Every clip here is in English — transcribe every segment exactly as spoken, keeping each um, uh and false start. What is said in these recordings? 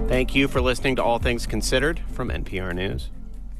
Thank you for listening to All Things Considered from N P R News.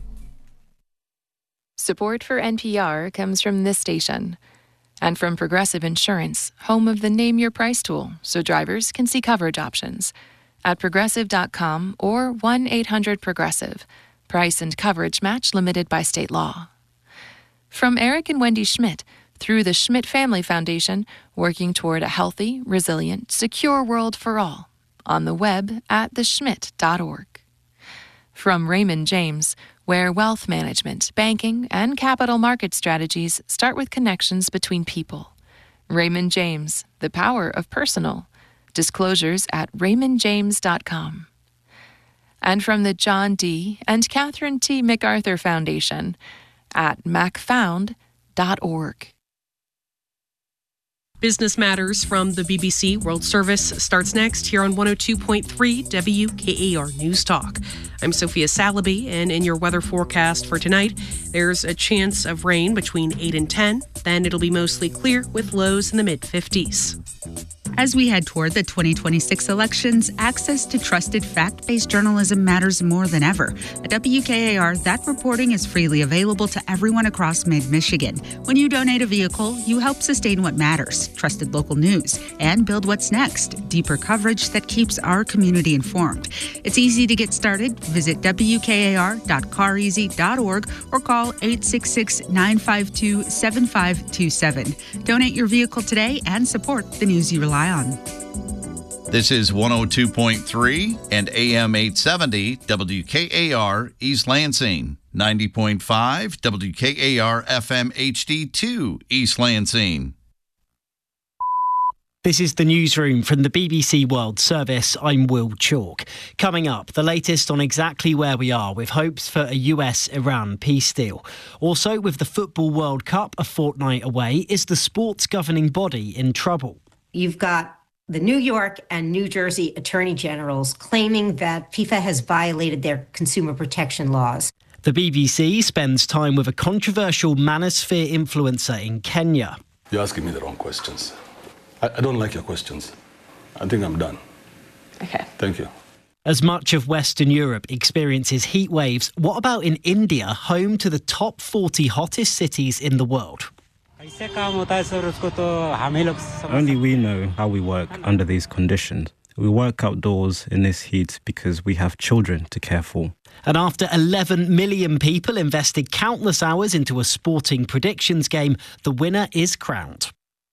Support for N P R comes from this station and from Progressive Insurance, home of the Name Your Price tool, so drivers can see coverage options at progressive dot com or one eight hundred progressive. Price and coverage match limited by state law. From Eric and Wendy Schmidt, through the Schmidt Family Foundation, working toward a healthy, resilient, secure world for all. On the web at the schmidt dot org. From Raymond James, where wealth management, banking, and capital market strategies start with connections between people. Raymond James, the power of personal. Disclosures at raymond james dot com. And from the John D. and Catherine T. MacArthur Foundation at mac found dot org. Business Matters from the B B C World Service starts next here on one oh two point three W K A R News Talk. I'm Sophia Salaby, and in your weather forecast for tonight, there's a chance of rain between eight and ten. Then it'll be mostly clear with lows in the mid-fifties. As we head toward the twenty twenty-six elections, access to trusted fact-based journalism matters more than ever. At W K A R, that reporting is freely available to everyone across mid-Michigan. When you donate a vehicle, you help sustain what matters, trusted local news, and build what's next, deeper coverage that keeps our community informed. It's easy to get started. Visit W K A R dot car easy dot org or call eight six six, nine five two, seven five two seven. Donate your vehicle today and support the news you rely on. This is one oh two point three and A M eight seventy W K A R East Lansing, ninety point five W K A R F M H D two East Lansing. This is the newsroom from the B B C World Service. I'm Will Chalk. Coming up, the latest on exactly where we are with hopes for a U S Iran peace deal. Also, with the Football World Cup a fortnight away, is the sports governing body in trouble? You've got the New York and New Jersey attorney generals claiming that FIFA has violated their consumer protection laws. The B B C spends time with a controversial manosphere influencer in Kenya. You're asking me the wrong questions. I, I don't like your questions. I think I'm done. Okay. Thank you. As much of Western Europe experiences heat waves, what about in India, home to the top forty hottest cities in the world? Only we know how we work under these conditions. We work outdoors in this heat because we have children to care for. And after eleven million people invested countless hours into a sporting predictions game, the winner is crowned.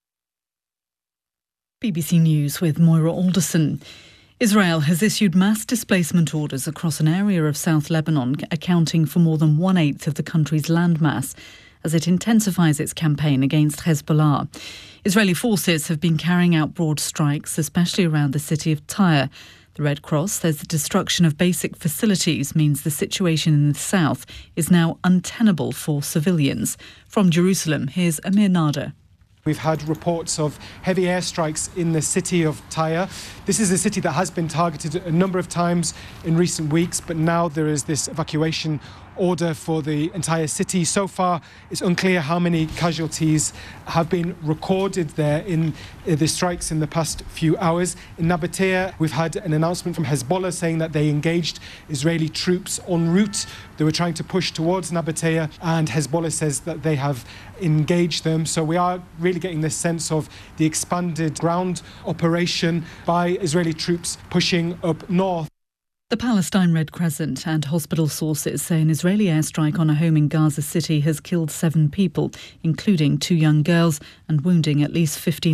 B B C News with Moira Alderson. Israel has issued mass displacement orders across an area of South Lebanon, accounting for more than one-eighth of the country's landmass, as it intensifies its campaign against Hezbollah. Israeli forces have been carrying out broad strikes, especially around the city of Tyre. The Red Cross says the destruction of basic facilities means the situation in the south is now untenable for civilians. From Jerusalem, here's Amir Nader. We've had reports of heavy airstrikes in the city of Tyre. This is a city that has been targeted a number of times in recent weeks, but now there is this evacuation order for the entire city. So far, it's unclear how many casualties have been recorded there in the strikes in the past few hours. In Nabatea, we've had an announcement from Hezbollah saying that they engaged Israeli troops en route. They were trying to push towards Nabatea, and Hezbollah says that they have engaged them. So we are really getting this sense of the expanded ground operation by Israeli troops pushing up north. The Palestine Red Crescent and hospital sources say an Israeli airstrike on a home in Gaza City has killed seven people, including two young girls, and wounding at least fifteen